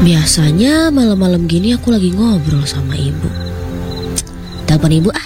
Biasanya malam-malam gini aku lagi ngobrol sama ibu. Telepon ibu ah.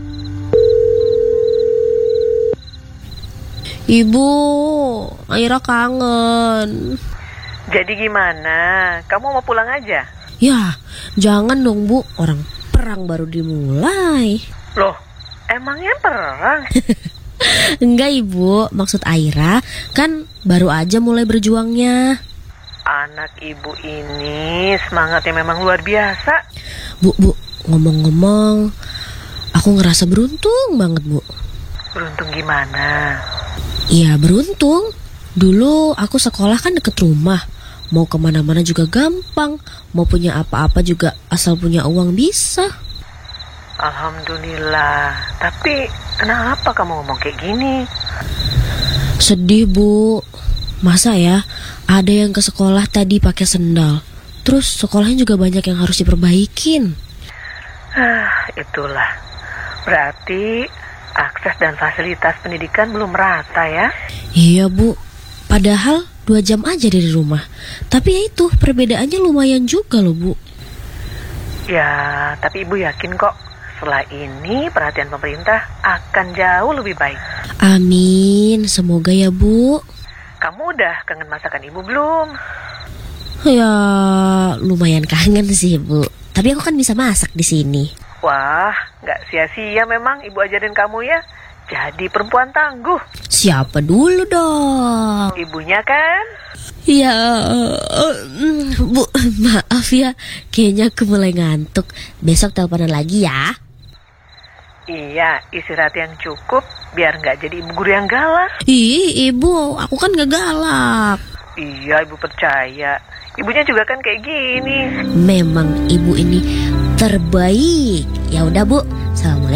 Ibu, Aira kangen. Jadi gimana? Kamu mau pulang aja? Ya, jangan dong bu, orang perang baru dimulai. Loh, emangnya perang? Enggak ibu, maksud Aira kan baru aja mulai berjuangnya. Anak ibu ini semangatnya memang luar biasa. Bu, ngomong-ngomong, aku ngerasa beruntung banget bu. Beruntung gimana? Iya beruntung. Dulu aku sekolah kan deket rumah. Mau kemana-mana juga gampang. Mau punya apa-apa juga asal punya uang bisa. Alhamdulillah. Tapi kenapa kamu ngomong kayak gini? Sedih bu. Masa ya ada yang ke sekolah tadi pakai sendal. Terus sekolahnya juga banyak yang harus diperbaikin. Itulah. Berarti akses dan fasilitas pendidikan belum merata ya? Iya bu. Padahal 2 jam aja dari rumah. Tapi ya itu perbedaannya lumayan juga loh bu. Ya, tapi ibu yakin kok setelah ini perhatian pemerintah akan jauh lebih baik. Amin. Semoga ya bu. Kamu udah kangen masakan ibu belum? Ya lumayan kangen sih bu. Tapi aku kan bisa masak di sini. Wah, nggak sia-sia memang ibu ajarin kamu ya. Jadi perempuan tangguh. Siapa dulu dong? Ibunya kan? Ya bu, maaf ya. Kayaknya aku mulai ngantuk. Besok teleponan lagi ya. Iya, istirahat yang cukup biar nggak jadi ibu guru yang galak. Ih ibu, aku kan gak galak. Iya, ibu percaya. Ibunya juga kan kayak gini. Memang ibu ini terbaik. Ya udah bu, assalamualaikum.